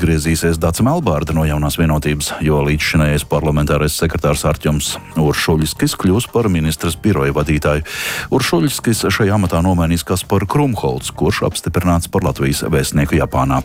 atgriezīsies Dace Melbārda no Jaunās vienotības, jo līdzšinējais parlamentārais sekretārs Artjoms Uršuļskis kļūs par ministras biroja vadītāju. Uršuļskis šajā amatā nomainīs Kasparu Krumholcu, kurš apstiprināts par Latvijas vēstnieku Japānā.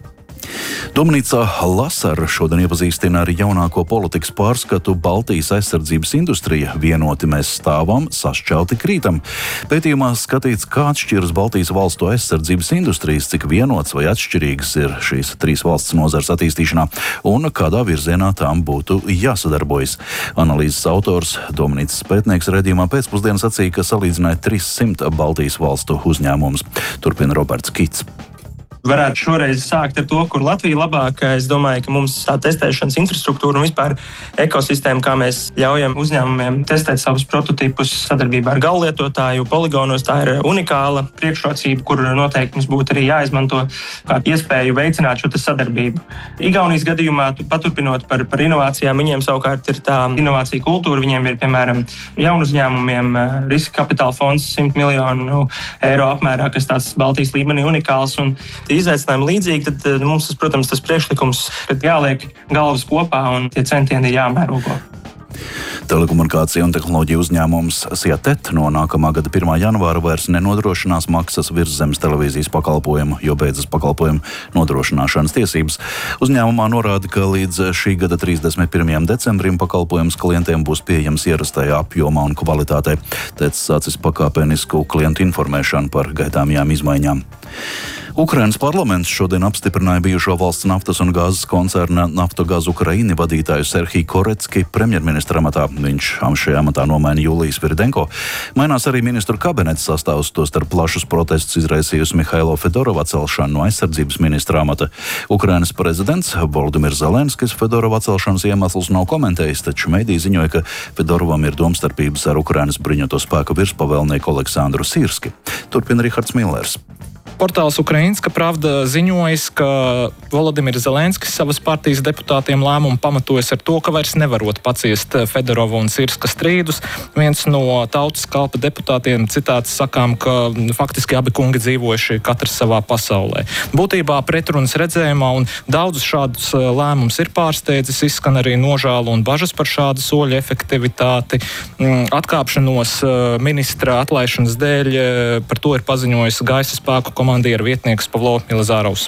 Domnīca Lasara šodien iepazīstina ar jaunāko politikas pārskatu Baltijas aizsardzības industrija. Vienoti mēs stāvam, sašķelti krītam. Pētījumā skatīts, kā atšķiras Baltijas valstu aizsardzības industrijas, cik vienots vai atšķirīgas ir šīs trīs valsts nozars attīstīšanā un kādā virzienā tām būtu jāsadarbojas. Analīzes autors, Domnīcas pētnieks redzījumā pēcpusdienas sacīja, ka salīdzināja 300 Baltijas valstu uzņēmumus. Turpina Roberts Kits. Varētu šoreiz sākt ar to, kur Latvija labāk. Es domāju, ka mums tā testēšanas infrastruktūra un vispār ekosistēma, kā mēs ļaujam uzņēmumiem testēt savus prototipus sadarbībā ar galvlietotāju poligonos, tā ir unikāla priekšrocība, kur noteikti mums būtu arī jāizmanto kā iespēju veicināt šo sadarbību. Igaunijas gadījumā, paturpinot par inovācijām, viņiem savukārt ir tā inovācija kultūra. Viņiem ir, piemēram, jaunu uzņēmumiem riska kapitāla fonds 100 miljonu eiro apmērā, kas tāds Baltijas līmenī unikāls. Un izaicinājumi līdzīgi, tad mums, protams, tas priekšlikums, kad jāliek galvas kopā un tie centieni ir jāmērogo. Telekomunikācija un tehnoloģija uzņēmums Siatet no nākamā gada 1. janvāra vairs nenodrošinās maksas virszemes televīzijas pakalpojumu, jo beidzas pakalpojumu nodrošināšanas tiesības. Uzņēmumā norāda, ka līdz šī gada 31. decembrim pakalpojums klientiem būs pieejams ierastajā apjomā un kvalitātē. Tec sācis pakāpenisku klientu informēšanu par gaidāmajām izmaiņām. Ukrainas parlaments šodien apstiprināja bijušo valsts naftas un gāzes koncerna Naftogaz Ukraini vadītāju Serhiju Korecki premjerministra amatā. Viņš šajā amatā nomaina Julijas Virdenko. Mainās arī ministru kabinets sastāvs, tostarp plašus protestus izraisījusi Mihailo Fedorova atcelšanu no aizsardzības ministra amata. Ukrainas prezidents Volodimirs Zelenskis Fedorova atcelšanas iemeslus nav komentējis, taču mediji ziņoja, ka Fedorovam ir domstarpības ar Ukrainas bruņoto spēku virspavēlnieku Aleksandru Sirski. Turpina Rihards Millers. Portāls Ukrainska Pravda ziņojas, ka Volodimirs Zelenskis savas partijas deputātiem lēmumu pamatojas ar to, ka vairs nevarot paciest Fedorova un Sirska strīdus. Viens no tautas kalpa deputātiem citāts sakām, ka faktiski abi kungi dzīvojuši katrs savā pasaulē. Būtībā pretrunas redzējumā un daudzus šādus lēmumus ir pārsteidzis, izskan arī nožēlu un bažas par šādu soļu efektivitāti. Atkāpšanos ministra atlaišanas dēļ par to ir paziņojis gaisa spēku komandieru vietnieks Pavlo Milazārovs.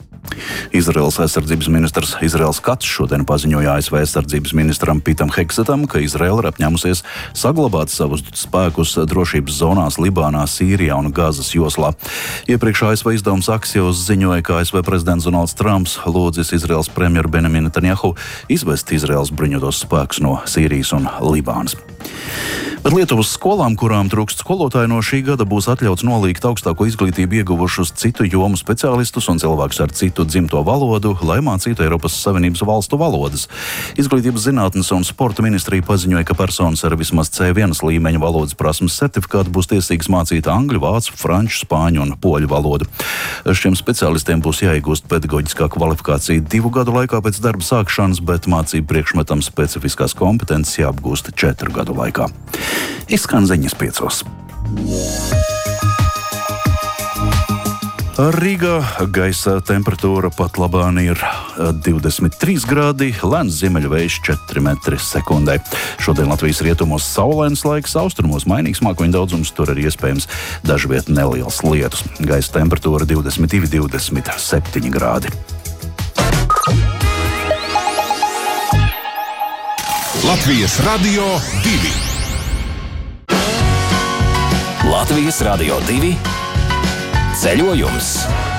Izraels aizsardzības ministrs Izraels Kats šodien paziņoja ASV aizsardzības ministram Pitam Heksetam, ka Izraela ir apņēmusies saglabāt savus spēkus drošības zonās Libānā, Sīrijā un Gazas joslā. Iepriekš ASV izdevums Axios ziņoja, ka ASV prezidents Donalds Trumps lūdzis Izraels premjeru Benjaminu Netanjahu izvest Izraels bruņotos spēkus no Sīrijas un Libānas. Bet Lietuvas skolām, kurām trūkst skolotāju, no šī gada būs atļauts nolīgt augstāko izglītību ieguvušus citu jomu speciālistus un cilvēkus ar citu dzimto valodu, lai mācītu Eiropas Savienības valstu valodas. Izglītības zinātnes un sporta ministrija paziņoja, ka personas ar vismaz C1 līmeņa valodas prasmes certifikātu būs tiesīgas mācīt angļu, vācu, franču, spāņu un poļu valodu. Šiem speciālistiem būs jāiegūst pedagoģiskā kvalifikācija 2 gadu laikā pēc darba sākšanas, bet mācību priekšmetam specifiskās kompetences jāapgūst 4 gadu laikā. Izskan ziņas 5. Rīgā gaisa temperatūra pat labāk ir 23 grādi, lēns ziemeļvējš 4 metri sekundē. Šodien Latvijas rietumos saulains laiks, austrumos mainīgs mākoņu daudzums, tur arī iespējams dažviet neliels lietus. Gaisa temperatūra 22–27 grādi. Latvijas Radio 2. Latvijas Radio 2 ceļojums.